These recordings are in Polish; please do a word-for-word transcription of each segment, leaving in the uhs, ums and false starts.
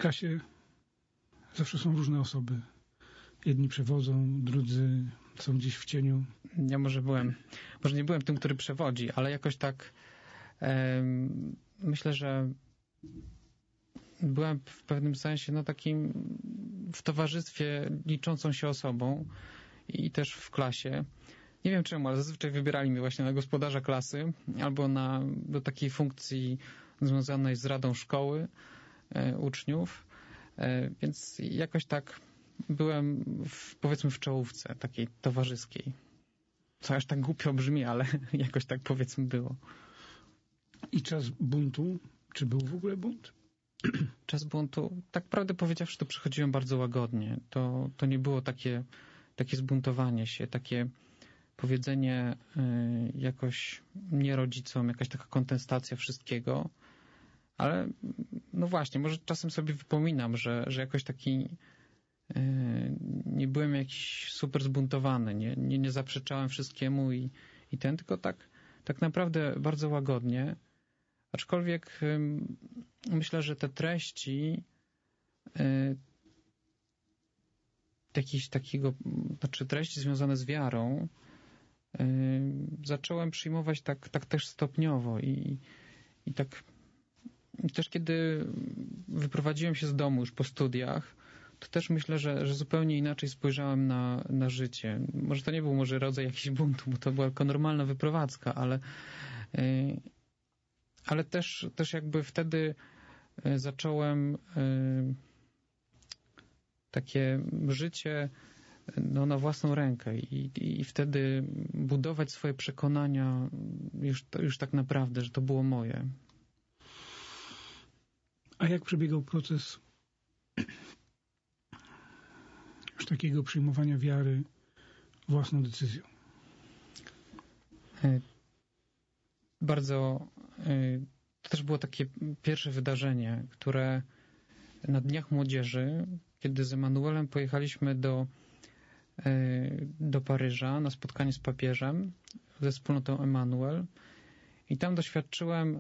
klasie zawsze są różne osoby. Jedni przewodzą, drudzy są gdzieś w cieniu. Ja może byłem, może nie byłem tym, który przewodzi, ale jakoś tak e, myślę, że byłem w pewnym sensie no takim w towarzystwie liczącą się osobą i też w klasie. Nie wiem czemu, ale zazwyczaj wybierali mnie właśnie na gospodarza klasy albo na, do takiej funkcji związanej z radą szkoły e, uczniów, e, więc jakoś tak byłem w, powiedzmy w czołówce takiej towarzyskiej. Co aż tak głupio brzmi, ale jakoś tak powiedzmy było. I czas buntu? Czy był w ogóle bunt? Czas buntu, tak prawdę powiedziawszy, to przychodziłem bardzo łagodnie. To, to nie było takie, takie zbuntowanie się, takie powiedzenie y, jakoś nie rodzicom, jakaś taka kontestacja wszystkiego. Ale no właśnie, może czasem sobie wypominam, że, że jakoś taki y, nie byłem jakiś super zbuntowany, nie, nie, nie zaprzeczałem wszystkiemu i, i ten, tylko tak, tak naprawdę bardzo łagodnie. Aczkolwiek y, myślę, że te treści y, jakiś takiego, znaczy treści związane z wiarą y, zacząłem przyjmować tak, tak też stopniowo i, i tak i też kiedy wyprowadziłem się z domu już po studiach, to też myślę, że, że zupełnie inaczej spojrzałem na, na życie. Może to nie był może rodzaj jakiś buntu, bo to była tylko normalna wyprowadzka, ale y, ale też, też jakby wtedy zacząłem takie życie no, na własną rękę i, i wtedy budować swoje przekonania już, już tak naprawdę, że to było moje. A jak przebiegał proces już takiego przyjmowania wiary własną decyzją? Bardzo, to też było takie pierwsze wydarzenie, które na Dniach Młodzieży, kiedy z Emanuelem pojechaliśmy do, do Paryża na spotkanie z papieżem ze wspólnotą Emanuel i tam doświadczyłem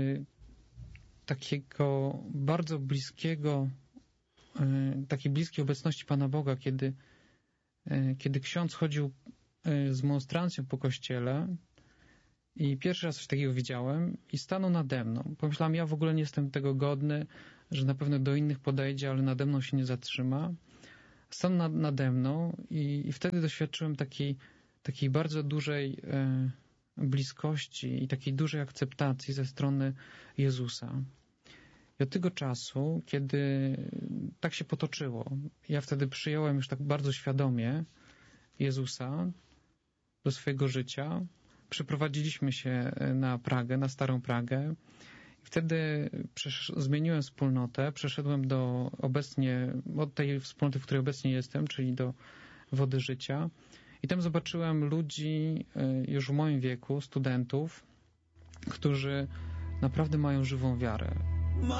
takiego bardzo bliskiego, takiej bliskiej obecności Pana Boga, kiedy, kiedy ksiądz chodził z monstrancją po kościele i pierwszy raz coś takiego widziałem i stanął nade mną. Pomyślałem, ja w ogóle nie jestem tego godny, że na pewno do innych podejdzie, ale nade mną się nie zatrzyma. Stanął nad, nade mną i, i wtedy doświadczyłem takiej, takiej bardzo dużej e, bliskości i takiej dużej akceptacji ze strony Jezusa. I od tego czasu, kiedy tak się potoczyło, ja wtedy przyjąłem już tak bardzo świadomie Jezusa do swojego życia. Przeprowadziliśmy się na Pragę, na Starą Pragę. Wtedy zmieniłem wspólnotę, przeszedłem do obecnie, od tej wspólnoty, w której obecnie jestem, czyli do Wody Życia. I tam zobaczyłem ludzi już w moim wieku, studentów, którzy naprawdę mają żywą wiarę.